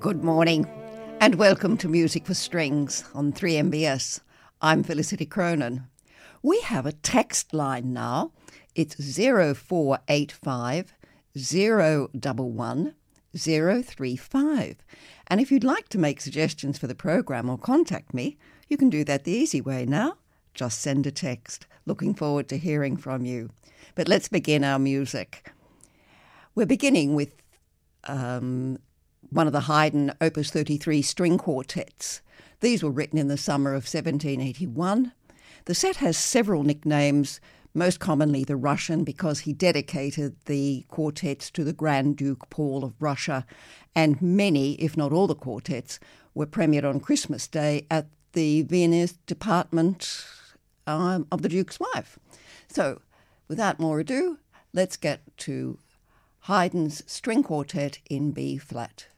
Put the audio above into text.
Good morning and welcome to Music for Strings on 3MBS. I'm Felicity Cronin. We have a text line now. It's 0485 011 035. And if you'd like to make suggestions for the program or contact me, you can do that the easy way now. Just send a text. Looking forward to hearing from you. But let's begin our music. We're beginning with one of the Haydn Opus 33 string quartets. These were written in the summer of 1781. The set has several nicknames, most commonly the Russian, because he dedicated the quartets to the Grand Duke Paul of Russia, and many, if not all the quartets, were premiered on Christmas Day at the Viennese department of the Duke's wife. So, without more ado, let's get to Haydn's String Quartet in B-flat.